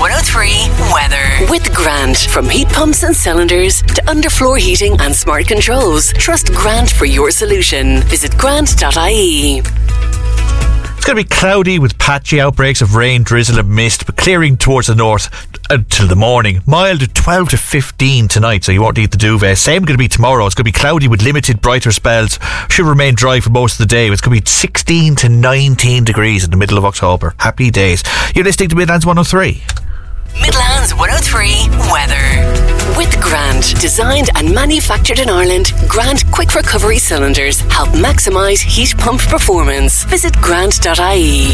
103 weather. With Grant, from heat pumps and cylinders to underfloor heating and smart controls. Trust Grant for your solution. Visit grant.ie. It's going to be cloudy with patchy outbreaks of rain, drizzle and mist, but clearing towards the north until the morning. Mild at 12 to 15 tonight, so you won't need the duvet. Same going to be tomorrow. It's going to be cloudy with limited brighter spells. Should remain dry for most of the day. It's going to be 16 to 19 degrees in the middle of October. Happy days. You're listening to Midlands 103. Midlands 103 weather. With Grant, designed and manufactured in Ireland, Grant Quick Recovery Cylinders help maximise heat pump performance. Visit grant.ie.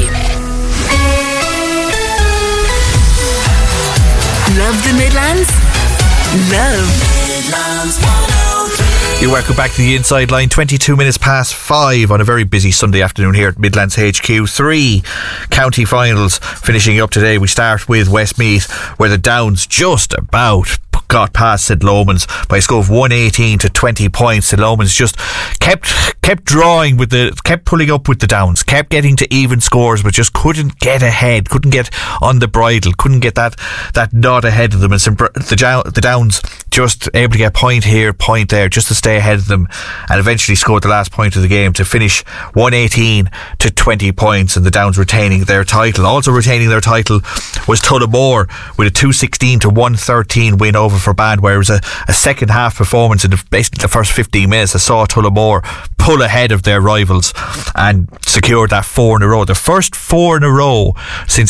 Love the Midlands? Love Midlands 103. You're welcome back to the Inside Line. 22 minutes past 5 on a very busy Sunday afternoon here at Midlands HQ. 3 county finals finishing up today. We start with Westmeath, where the Downs just about got past St Lomans by a score of 118 to 20 points. St Lomans just kept drawing with kept pulling up with the Downs, kept getting to even scores, but just couldn't get ahead, couldn't get on the bridle, couldn't get that nod ahead of them. And the Downs just able to get point here, point there, just to stay ahead of them, and eventually scored the last point of the game to finish 118 to 20 points, and the Downs retaining their title. Also retaining their title was Tullamore with a 216 to 113 win over Forband, where it was a second half performance in basically the first 15 minutes that saw Tullamore pull ahead of their rivals and secured that 4 in a row, the first 4 in a row since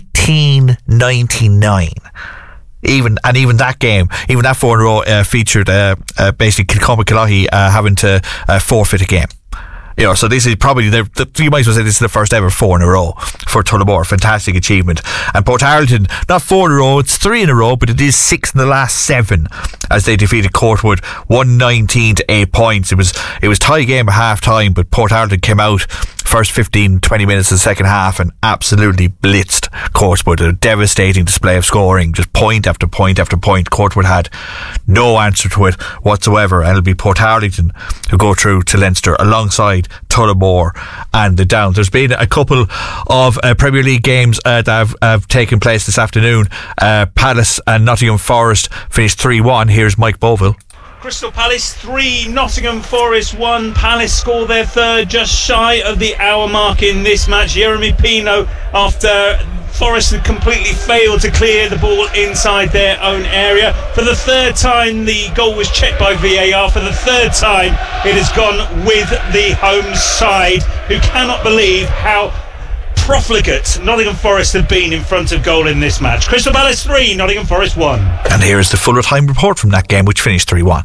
1899. Even that game, even that 4 in a row featured basically Kilcommon-Killahee having to forfeit a game. You know, so this is probably you might as well say this is the first ever 4 in a row for Tullamore. Fantastic achievement. And Portarlington, not 4 in a row, it's 3 in a row, but it is 6 in the last 7 as they defeated Courtwood 119 to 8 points. It was tie game at half time, but Portarlington came out first 15-20 minutes of the second half and absolutely blitzed Courtwood. A devastating display of scoring, just point after point after point. Courtwood had no answer to it whatsoever, and it'll be Portarlington who go through to Leinster alongside Tullamore and the Downs. There's been a couple of Premier League games that have taken place this afternoon. Palace and Nottingham Forest finished 3-1. Here's Mike Boville. Crystal Palace 3, Nottingham Forest 1. Palace score their third just shy of the hour mark in this match. Jeremy Pino, after Forest had completely failed to clear the ball inside their own area. For the third time, the goal was checked by VAR. For the third time, it has gone with the home side, who cannot believe how profligate Nottingham Forest have been in front of goal in this match. Crystal Palace 3, Nottingham Forest 1. And here is the full time report from that game, which finished 3-1.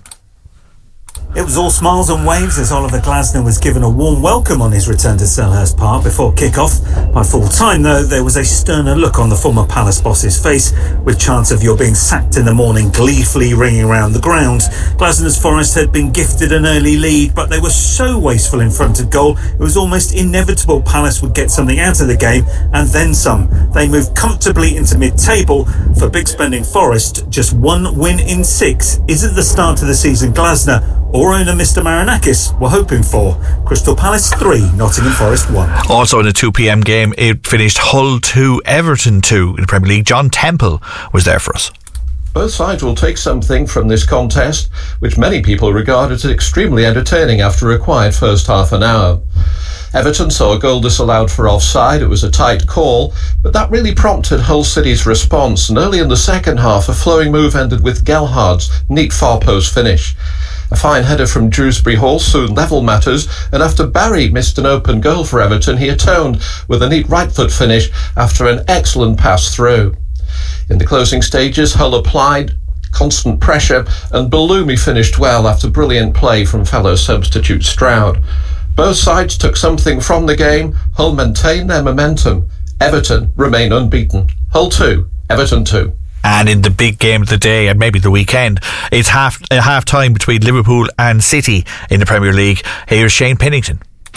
It was all smiles and waves as Oliver Glasner was given a warm welcome on his return to Selhurst Park before kick-off. By full time, though, there was a sterner look on the former Palace boss's face, with chants of "you're being sacked" in the morning gleefully ringing around the ground. Glasner's Forest had been gifted an early lead, but they were so wasteful in front of goal, it was almost inevitable Palace would get something out of the game, and then some. They moved comfortably into mid-table. For big spending Forest, just 1 win in 6 isn't the start of the season Glasner or owner Mr Marinakis were hoping for. Crystal Palace 3, Nottingham Forest 1. Also in a 2pm game, it finished Hull 2, Everton 2 in the Premier League. John Temple was there for us. Both sides will take something from this contest, which many people regard as extremely entertaining after a quiet first half an hour. Everton saw a goal disallowed for offside. It was a tight call, but that really prompted Hull City's response, and early in the second half, a flowing move ended with Gelhard's neat far post finish. A fine header from Dewsbury Hall soon levelled matters, and after Barry missed an open goal for Everton, he atoned with a neat right foot finish after an excellent pass through. In the closing stages, Hull applied constant pressure, and Bellumi finished well after brilliant play from fellow substitute Stroud. Both sides took something from the game. Hull maintained their momentum. Everton remain unbeaten. Hull 2, Everton 2. And in the big game of the day and maybe the weekend, it's half time between Liverpool and City in the Premier League. Here's Shane Pennington.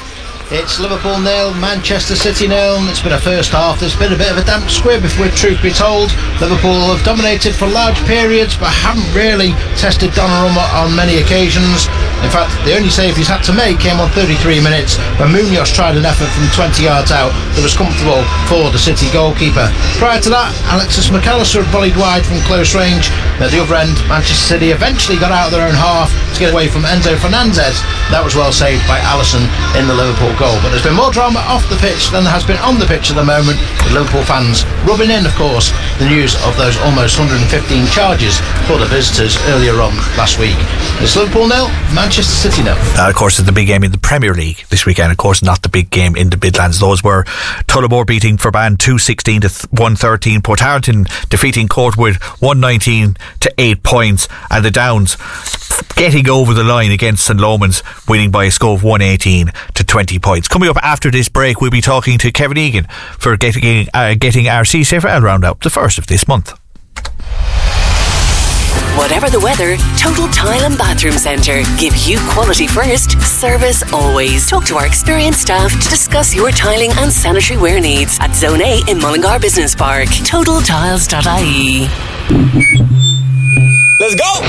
It's Liverpool 0, Manchester City 0. It's been a first half. There's been a bit of a damp squib, if we're truth be told. Liverpool have dominated for large periods, but haven't really tested Donnarumma on many occasions. In fact, the only save he's had to make came on 33 minutes when Munoz tried an effort from 20 yards out that was comfortable for the City goalkeeper. Prior to that, Alexis McAllister had volleyed wide from close range. At the other end, Manchester City eventually got out of their own half to get away from Enzo Fernandez. That was well saved by Alisson in the Liverpool goal. But there's been more drama off the pitch than there has been on the pitch at the moment, with Liverpool fans rubbing in, of course, the news of those almost 115 charges for the visitors earlier on last week. It's Liverpool 0, Manchester City 0. Of course, it's the big game in the Premier League this weekend. Of course, not the big game in the Midlands. Those were Tullamore beating Fermanagh 216 to 113. Portarlington defeating Courtwood 119 to 8 points, and the Downs getting over the line against St Lomans, winning by a score of 118 to 20 points. Coming up after this break, we'll be talking to Kevin Egan for getting our CCFL roundup, the first of this month. Whatever the weather, Total Tile and Bathroom Centre give you quality first, service always. Talk to our experienced staff to discuss your tiling and sanitary ware needs at Zone A in Mullingar Business Park. TotalTiles.ie. Let's go!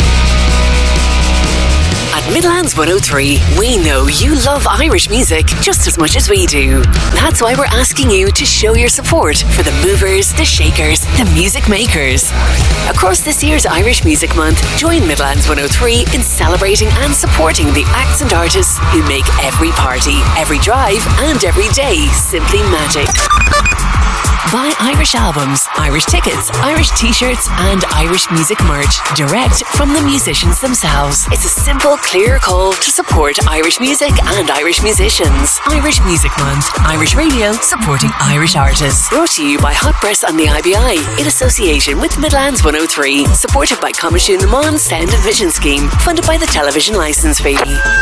At Midlands 103, we know you love Irish music just as much as we do. That's why we're asking you to show your support for the movers, the shakers, the music makers. Across this year's Irish Music Month, join Midlands 103 in celebrating and supporting the acts and artists who make every party, every drive and every day simply magic. Buy Irish albums, Irish tickets, Irish t-shirts and Irish music merch direct from the musicians themselves. It's a simple, clear call to support Irish music and Irish musicians. Irish Music Month, Irish radio supporting Irish artists. Brought to you by Hot Press on the IBI in association with Midlands 103. Supported by Coimisiún na Meán Sound and Vision Scheme. Funded by the television licence fee.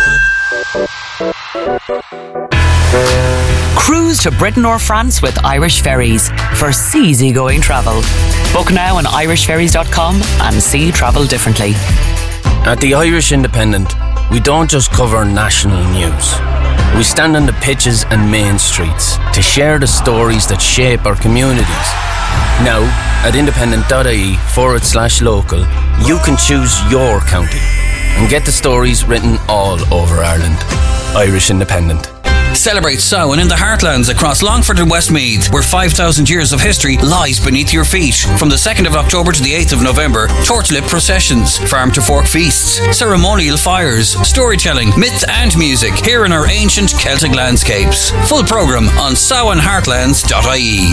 Cruise to Britain or France with Irish Ferries for easygoing travel. Book now on irishferries.com and see travel differently. At the Irish Independent, we don't just cover national news. We stand on the pitches and main streets to share the stories that shape our communities. Now, at independent.ie/local, you can choose your county and get the stories written all over Ireland. Irish Independent. Celebrate Samhain in the heartlands across Longford and Westmeath, where 5,000 years of history lies beneath your feet. From the 2nd of October to the 8th of November, torch-lit processions, farm-to-fork feasts, ceremonial fires, storytelling, myth and music here in our ancient Celtic landscapes. Full programme on samhainheartlands.ie.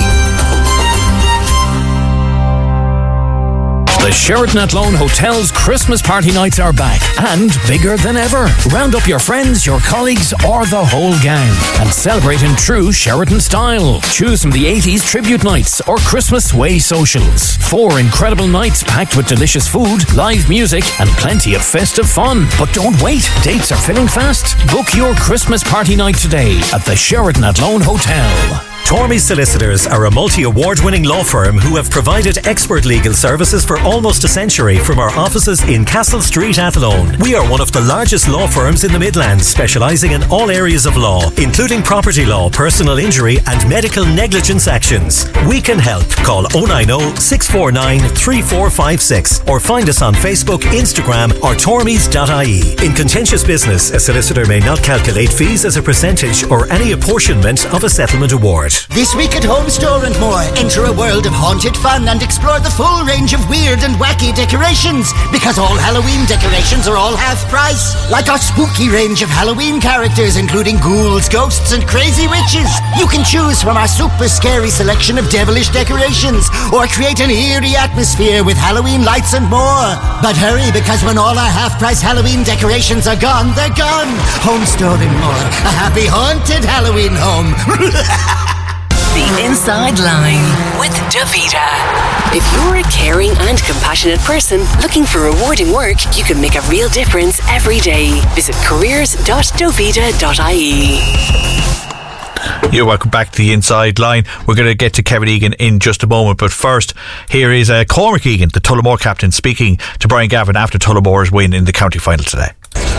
The Sheraton Athlone Hotel's Christmas party nights are back and bigger than ever. Round up your friends, your colleagues or the whole gang and celebrate in true Sheraton style. Choose from the 80s tribute nights or Christmas Way socials. 4 incredible nights packed with delicious food, live music and plenty of festive fun. But don't wait, dates are filling fast. Book your Christmas party night today at the Sheraton Athlone Hotel. Tormey Solicitors are a multi-award-winning law firm who have provided expert legal services for almost a century from our offices in Castle Street, Athlone. We are one of the largest law firms in the Midlands, specialising in all areas of law, including property law, personal injury and medical negligence actions. We can help. Call 090 649 3456 or find us on Facebook, Instagram or tormeys.ie. In contentious business, a solicitor may not calculate fees as a percentage or any apportionment of a settlement award. This week at Home Store and More, enter a world of haunted fun and explore the full range of weird and wacky decorations, because all Halloween decorations are all half price. Like our spooky range of Halloween characters, including ghouls, ghosts and crazy witches. You can choose from our super scary selection of devilish decorations, or create an eerie atmosphere with Halloween lights and more. But hurry, because when all our half-price Halloween decorations are gone, they're gone. Home Store and More, a happy haunted Halloween home. The Inside Line with Davita. If you're a caring and compassionate person looking for rewarding work, you can make a real difference every day. Visit careers.dovita.ie. You're welcome back to the Inside Line. We're going to get to Kevin Egan in just a moment, but first, here is Cormac Egan, the Tullamore captain, speaking to Brian Gavin after Tullamore's win in the county final today.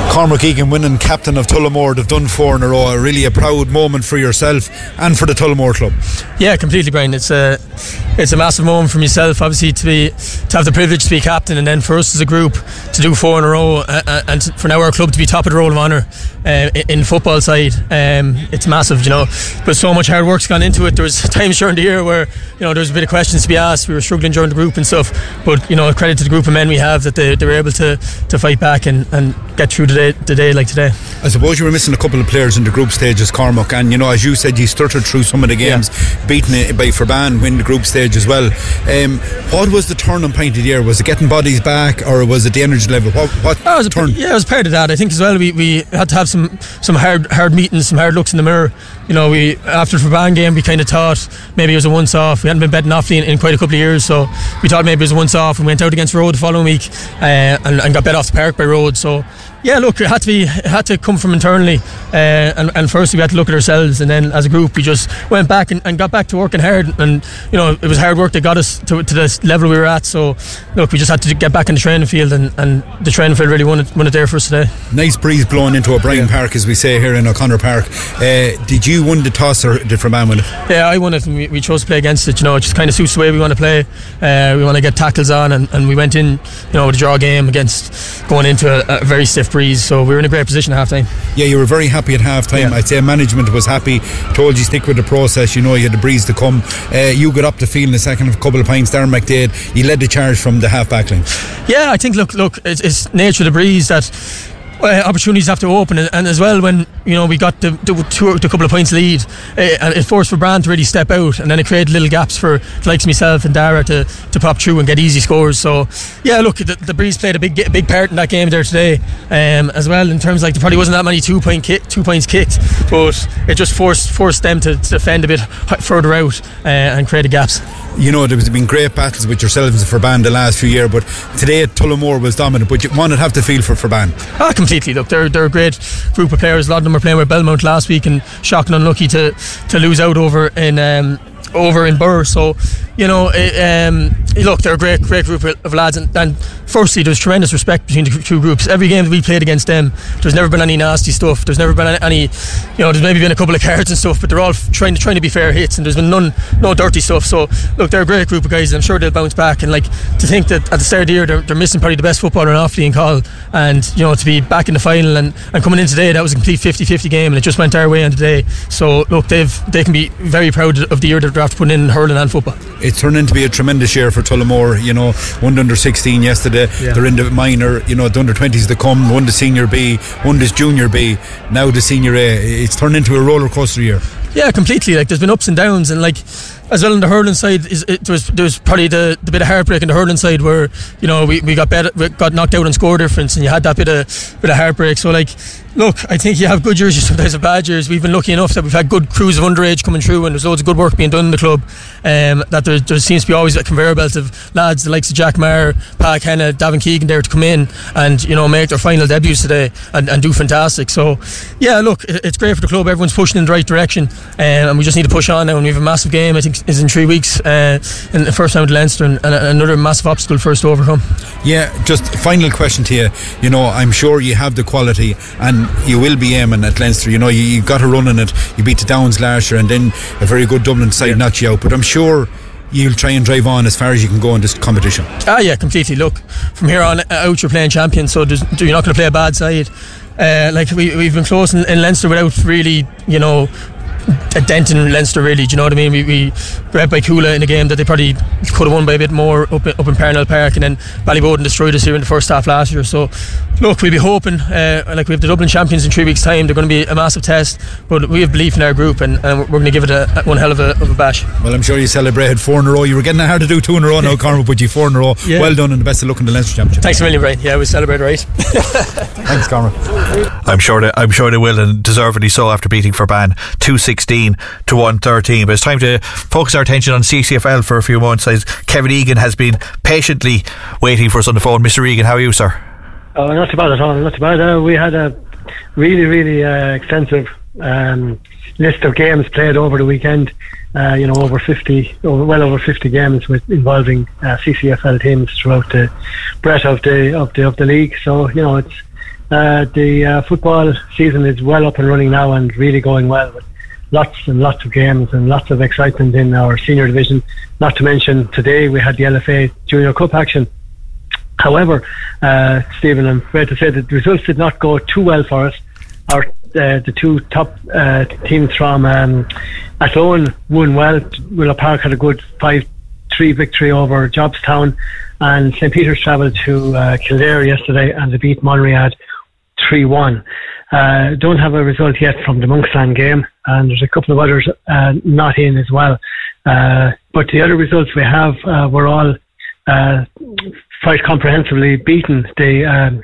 Cormac Egan winning captain of Tullamore. They've done 4 in a row. Really a proud moment for yourself and for the Tullamore club. Yeah, completely, Brian. It's a massive moment for myself, obviously, to have the privilege to be captain, and then for us as a group to do 4 in a row, and for now our club to be top of the roll of honour in the football side. It's massive, but so much hard work's gone into it. There was times during the year where there was a bit of questions to be asked. We were struggling during the group and stuff, but credit to the group of men we have that they were able to fight back and get through the day like today. I suppose you were missing a couple of players in the group stages, Cormac, and as you said, you stuttered through some of the games, beaten it by Forban, win the group stage as well. What was the turning point of the year? Was it getting bodies back, or was it the energy level? What turned? Yeah, it was part of that. I think as well we had to have some hard meetings, some hard looks in the mirror. We after the Forban game we kind of thought maybe it was a once off. We hadn't been betting Offaly in quite a couple of years, so we thought maybe it was a once off, and went out against Road the following week and got bet off the park by Road. So yeah, look, it had to come from internally, and firstly we had to look at ourselves, and then as a group we just went back and got back to working hard, and it was hard work that got us to this level we were at. So look, we just had to get back in the training field, and the training field really won it there for us today. Nice breeze blowing into O'Brien Park, as we say here in O'Connor Park. Did you win the toss, or did Forban win it? Yeah, I won it, and we chose to play against it. It just kind of suits the way we want to play. We want to get tackles on, and we went in with a draw game against going into a very stiff breeze, so we were in a great position at half time. Yeah, you were very happy at half time. I'd say management was happy, told you stick with the process, you had the breeze to come. You got up the field in the second, a couple of pints. Darren McDade, you led the charge from the half back line. Yeah, I think look, it's nature of the breeze that opportunities have to open, and as well when we got the couple of points lead, and it forced Forban to really step out, and then it created little gaps for the likes of myself and Dara to pop through and get easy scores. So yeah, look, the breeze played a big part in that game there today, as well, in terms there probably wasn't that many 2 points kicked, but it just forced them to defend a bit further out and create gaps. There's been great battles with yourselves and Forban the last few years, but today Tullamore was dominant, but one would have to feel for Forban. Completely. Look, they're a great group of players. A lot of them were playing with Belmont last week, and shocking unlucky to lose out over in Burr. So look, they're a great group of lads, and firstly there's tremendous respect between the two groups. Every game that we played against them, there's never been any nasty stuff, there's never been any there's maybe been a couple of cards and stuff, but they're all trying to be fair hits, and there's been no dirty stuff. So look, they're a great group of guys, and I'm sure they'll bounce back. And to think that at the start of the year they're missing probably the best footballer in Offaly in Call, and to be back in the final and coming in today, that was a complete 50-50 game, and it just went our way on today. So look, they can be very proud of the year that they're after putting in hurling and football. It's turned into be a tremendous year for Tullamore. Won the under 16 yesterday. They're in the minor, the under 20s to come, won the senior B, won this junior B, now the senior A. It's turned into a roller coaster year. Yeah, completely. There's been ups and downs, and as well on the hurling side, there was probably the bit of heartbreak on the hurling side where we got knocked out on score difference, and you had that bit of heartbreak. So look, I think you have good years, you sometimes have bad years. We've been lucky enough that we've had good crews of underage coming through, and there's loads of good work being done in the club. That there seems to be always a conveyor belt of lads the likes of Jack Maher, Pa Kenna, Davin Keegan there to come in and make their final debuts today and do fantastic. So yeah, look, it's great for the club. Everyone's pushing in the right direction, and we just need to push on now. And we have a massive game, I think is in 3 weeks, in the first round of Leinster, and another massive obstacle for us to overcome. Yeah, just final question to you. I'm sure you have the quality, and you will be aiming at Leinster. You got a run in it. You beat the Downs last year, and then a very good Dublin side knocked you out, but I'm sure you'll try and drive on as far as you can go in this competition. Yeah, completely. Look, from here on out you're playing champions, so you're not going to play a bad side. We've been close in Leinster without really a dent in Leinster, really. Do you know what I mean? We grabbed by Coola in a game that they probably could have won by a bit more up in Parnell Park, and then Ballyboden destroyed us here in the first half last year. So look, we'll be hoping, we have the Dublin champions in 3 weeks' time. They're going to be a massive test, but we have belief in our group, and we're going to give it one hell of a bash. Well, I'm sure you celebrated 4 in a row. You were getting it hard to do 2 in a row now, Cormac, but you 4 in a row. Yeah. Well done, and the best of luck in the Leinster Championship. Thanks a million, Brian. Yeah, we celebrated right. Thanks, Cormac. I'm sure they will, and deservedly so, after beating Forban 2-16 to 1-13. But it's time to focus our attention on CCFL for a few months, as Kevin Egan has been patiently waiting for us on the phone. Mr. Egan, how are you, sir? Oh, not too bad at all. Not too bad. We had a really extensive list of games played over the weekend. Well over 50 games involving CCFL teams throughout the breadth of the league. So it's The football season is well up and running now and really going well, with lots and lots of games and lots of excitement in our senior division. Not to mention today we had the LFA Junior Cup action. However, Stephen, I'm afraid to say that the results did not go too well for us. The two top teams from Athlone won well. Willow Park had a good 5-3 victory over Jobstown, and St. Peter's travelled to Kildare yesterday and they beat Monread 3-1. Don't have a result yet from the Monksland game, and there's a couple of others not in as well. But the other results we have were all quite comprehensively beaten. The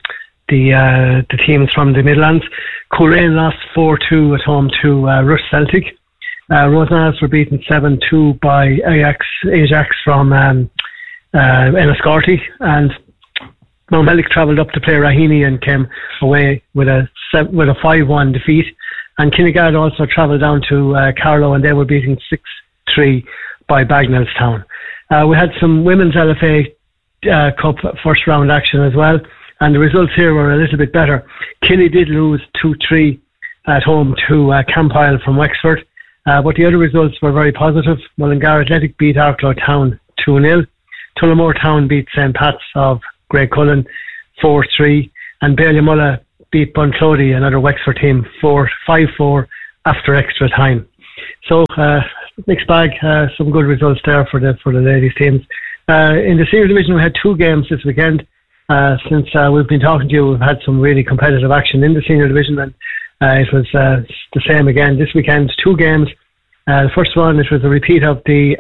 teams from the Midlands. Coleraine lost 4-2 at home to Rush Celtic. Rosenals were beaten 7-2 by Ajax from Enniscorthy, and Mountmellick travelled up to play Raheny and came away with a 5-1 defeat. And Kinnegad also travelled down to Carlow, and they were beaten 6-3 by Bagnallstown. We had some women's LFA Cup first round action as well, and the results here were a little bit better. Killy did lose 2-3 at home to Campile from Wexford, but the other results were very positive. Mullingar Athletic beat Arklow Town 2-0. Tullamore Town beat St. Pat's of Grey Cullen 4-3, and Ballymulla beat Bunclody, another Wexford team, 5-4 after extra time. So mixed bag, some good results there for the ladies teams. In the senior division, we had 2 games this weekend. Since we've been talking to you, we've had some really competitive action in the senior division, and it was the same again this weekend. 2 games. The first one, it was a repeat of the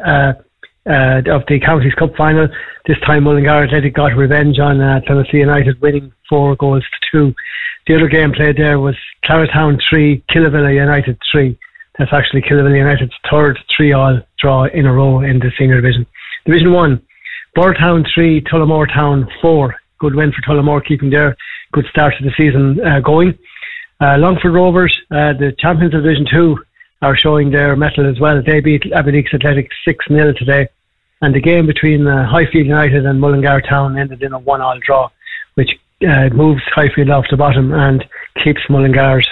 Counties Cup final. This time Mullingar Athletic got revenge on Tennessee United, winning 4-2. The other game played there was Claratown 3, Killavilla United 3. That's actually Killavilla United's third 3-all draw in a row in the senior division. Division 1, Bourtown 3, Tullamore Town 4. Good win for Tullamore, keeping their good start to the season going. Longford Rovers, the champions of Division 2, are showing their mettle as well. They beat Aberdeen Athletic 6-0 today, and the game between Highfield United and Mullingar Town ended in a 1-all draw, which moves Highfield off the bottom and keeps Mullingar's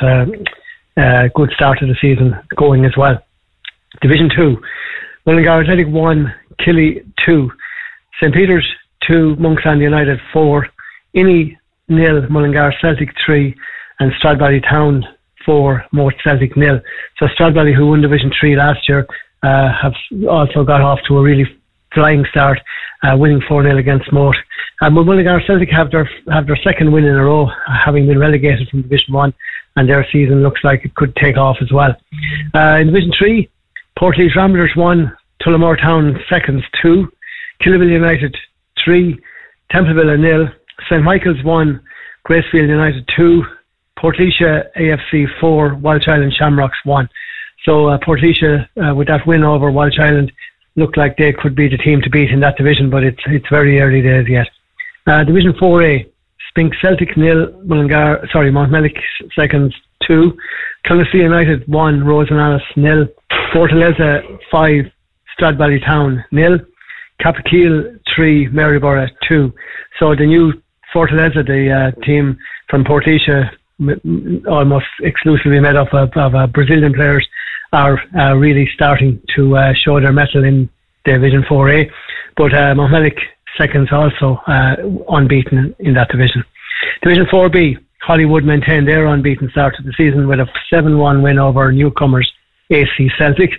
good start to the season going as well. Division 2, Mullingar Athletic 1, Killy 2, St. Peter's 2, Monksland United 4, Innie 0, Mullingar Celtic 3, and Stradbally Town 4, Moat Celtic 0. So Stradbally, who won Division 3 last year, have also got off to a really flying start, winning 4-0 against Moat. Mullingar Celtic have their second win in a row, having been relegated from Division 1, and their season looks like it could take off as well. In Division 3, Portlaoise Ramblers 1, Tullamore Town Seconds 2, Killavilla United 3, Templeville 0, St. Michael's 1, Gracefield United 2, Portlaoise AFC 4, Walsh Island Shamrocks 1. So Portlaoise, with that win over Walsh Island, looked like they could be the team to beat in that division, but it's very early days yet. Division 4A, Spink Celtic 0, Mountmellick Seconds 2, Clonasea United 1, Rosenallis 0, Fortaleza 5, Stradbally Town 0, Capakeel 3, Maryborough 2. So the new Fortaleza, the team from Portlaoise, almost exclusively made up of Brazilian players, are really starting to show their mettle in Division 4A. But Mountmellick Seconds also unbeaten in that division. Division 4B, Hollywood maintained their unbeaten start to the season with a 7-1 win over newcomers AC Celtic.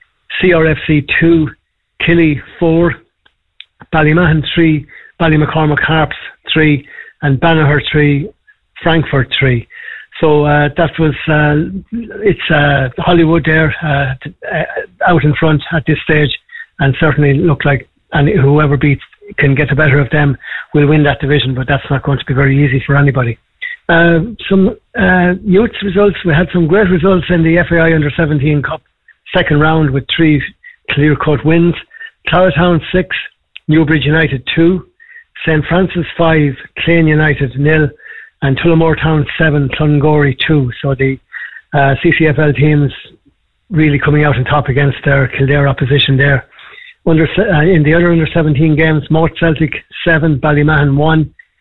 CRFC 2, Killy 4, Ballymahan 3, Ballymaccormack Harps 3, and Banagher 3, Frankfurt 3. So that was it's Hollywood there out in front at this stage, and certainly look like whoever beats can get the better of them will win that division, but that's not going to be very easy for anybody. Some youth results. We had some great results in the FAI Under-17 Cup second round with 3 clear-cut wins. Claratown 6, Newbridge United 2, St. Francis 5, Clane United 0, and Tullamore Town 7, Clongorey 2. So the CCFL teams really coming out on top against their Kildare opposition there. In the other under-17 games, Moat Celtic 7, Ballymahan 1,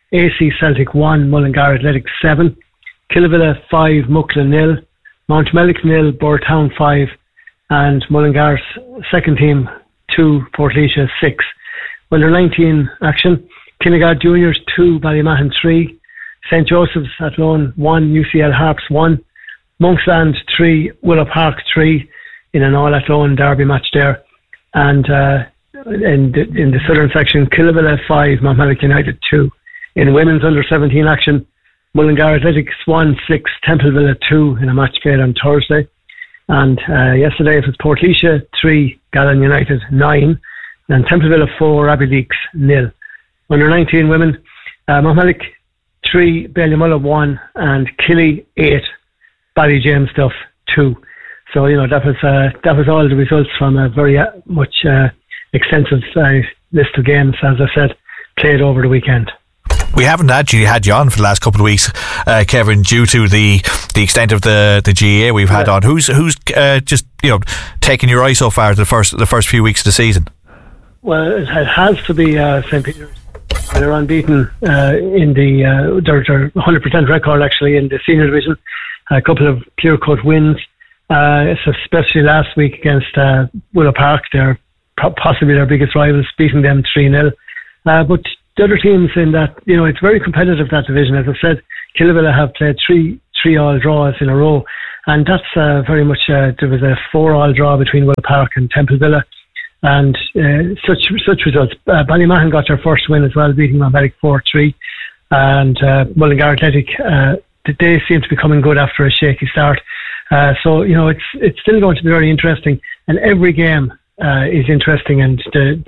AC Celtic 1, Mullingar Athletic 7, Killavilla 5, Muckla 0, Mountmellick 0, Bourtown 5, and Mullingar's second team 2, Portlaoise 6. Under 19 action, Kinnegad Juniors 2, Ballymahan 3, St. Joseph's Athlone 1, UCL Harps 1, Monksland 3, Willow Park 3 in an all Athlone derby match there. And in the southern section, Killavilla 5, Mountmellick United 2. In women's under 17 action, Mullingar Athletic Swan 6, Templeville 2 in a match played on Thursday. And yesterday it was Portlaoise 3, Gallen United 9, and Templeville 4, Abbeyleix 0. Under 19 women, Mountmellick 3, Ballymulla 1, and Killy 8, Ballyjamestuff 2. So that was all the results from a very much extensive list of games, as I said, played over the weekend. We haven't actually had you on for the last couple of weeks, Kevin, due to the extent of the GAA we've had on. Who's just taken your eye so far the first few weeks of the season? Well, it has to be St. Peter's. They're unbeaten in the their 100% record actually in the senior division. A couple of clear-cut wins, especially last week against Willow Park. They're possibly their biggest rivals, beating them 3-0. But the other teams in that, it's very competitive, that division. As I said, Killavilla have played three all draws in a row, and that's very much there was a 4-all draw between Willow Park and Templeville, and such results. Ballymahan got their first win as well, beating Mountmellick 4-3, and Mullingar Athletic they seem to be coming good after a shaky start. So it's still going to be very interesting, and every game is interesting, and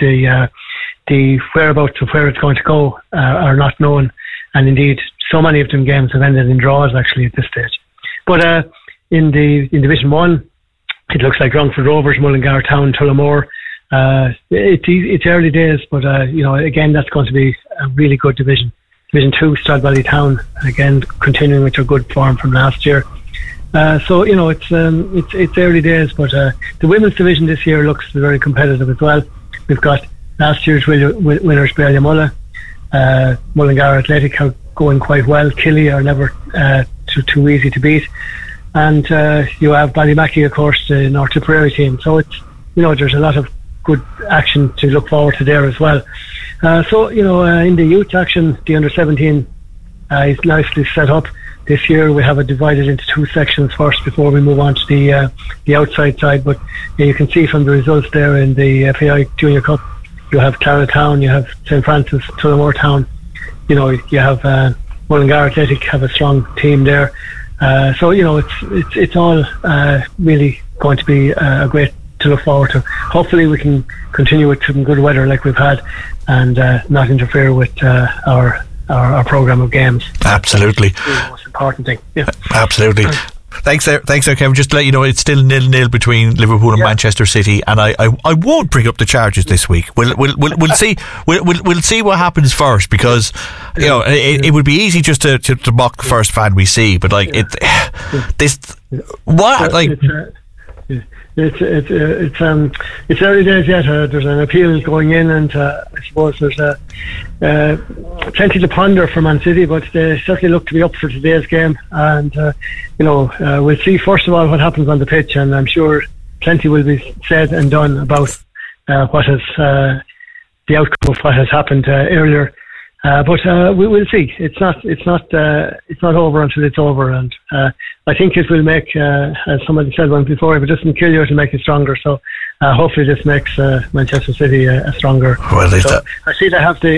the whereabouts of where it's going to go are not known, and indeed so many of them games have ended in draws actually at this stage. But in Division 1, it looks like Longford Rovers, Mullingar Town, Tullamore. It's early days, but again, that's going to be a really good division. Division 2, Stradbally Town, again continuing with their good form from last year. So it's early days, but the women's division this year looks very competitive as well. We've got last year's winners, Ballymulla, Mullingar Athletic are going quite well. Killy are never too easy to beat, and you have Ballymackie, of course, the North Tipperary team. So it's there's a lot of good action to look forward to there as well. In the youth action, the under 17 is nicely set up. This year we have it divided into two sections first before we move on to the outside side. But you can see from the results there in the FAI Junior Cup, you have Claratown, you have St. Francis, Tullamore Town. You have Mullingar Athletic have a strong team there. It's all really going to be a great to look forward to. Hopefully we can continue with some good weather like we've had, and not interfere with our programme of games. Absolutely. That's the most important thing. Yeah. Absolutely. Thanks there, Kevin. Just to let you know, it's still 0-0 between Liverpool and Manchester City, and I won't bring up the charges this week. We'll see. We'll see what happens first, because it would be easy just to mock the first fan we see, but it's early days yet. There's an appeal going in, and I suppose there's plenty to ponder for Man City, but they certainly look to be up for today's game. And we'll see first of all what happens on the pitch, and I'm sure plenty will be said and done about what has the outcome of what has happened earlier. But we will see. It's not over until it's over, and I think it will make, as somebody said one before, if it doesn't kill you, it'll make you stronger. So hopefully this makes Manchester City a stronger. Well, I see they have the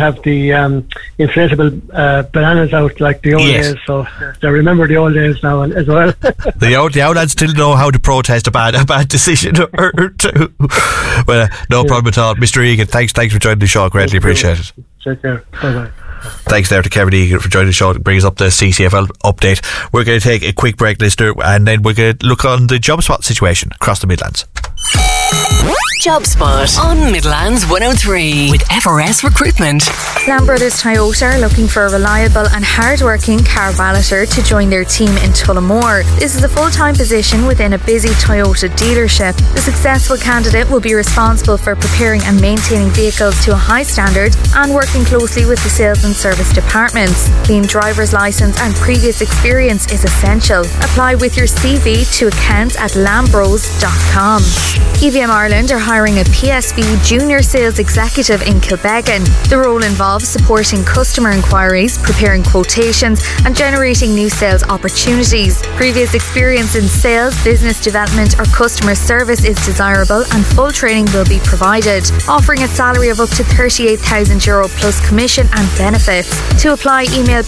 inflatable bananas out like the old days. So they remember the old days now as well. the old lads still know how to protest a bad decision or two. Well, no problem at all, Mr. Egan. Thanks for joining the show. Greatly appreciate it. Take care. Bye-bye. Thanks there to Kevin Egan for joining the show. It brings up the CCFL update. We're going to take a quick break, listener, and then we're going to look on the job spot situation across the Midlands. JobSpot on Midlands 103 with FRS Recruitment. Lamb Brothers Toyota are looking for a reliable and hard-working car valeter to join their team in Tullamore. This is a full-time position within a busy Toyota dealership. The successful candidate will be responsible for preparing and maintaining vehicles to a high standard and working closely with the sales and service departments. Clean driver's licence and previous experience is essential. Apply with your CV to accounts@lambros.com. EVM Ireland are hiring a PSV Junior Sales Executive in Kilbeggan. The role involves supporting customer inquiries, preparing quotations and generating new sales opportunities. Previous experience in sales, business development or customer service is desirable and full training will be provided, offering a salary of up to €38,000 plus commission and benefits. To apply, email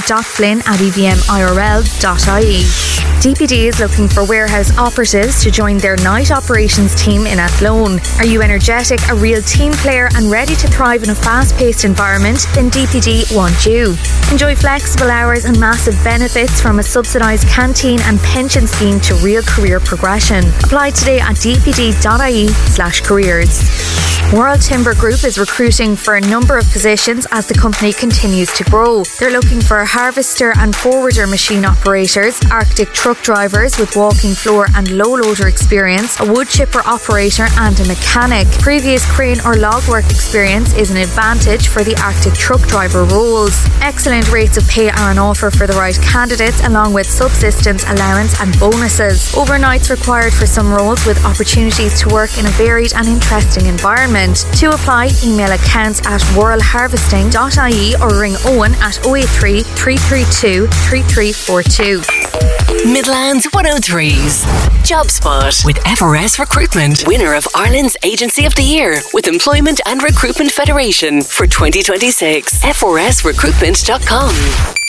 peter.flynn@evmirl.ie. DPD is looking for warehouse operatives to join their night operations team in Athlone. Are you energetic, a real team player and ready to thrive in a fast-paced environment? Then DPD want you. Enjoy flexible hours and massive benefits from a subsidised canteen and pension scheme to real career progression. Apply today at dpd.ie/careers. World Timber Group is recruiting for a number of positions as the company continues to grow. They're looking for harvester and forwarder machine operators, Arctic truck drivers with walking floor and low loader experience, a wood chipper operator and a mechanic. Previous crane or log work experience is an advantage for the Arctic truck driver roles. Excellent rates of pay are on offer for the right candidates, along with subsistence allowance and bonuses. Overnights required for some roles with opportunities to work in a varied and interesting environment. To apply, email accounts@worldharvesting.ie or ring Owen at 083 332 3342. Midlands 103's JobSpot with FRS Recruitment, winner of Ireland's Agency of the Year with Employment and Recruitment Federation for 2026. FRSrecruitment.com.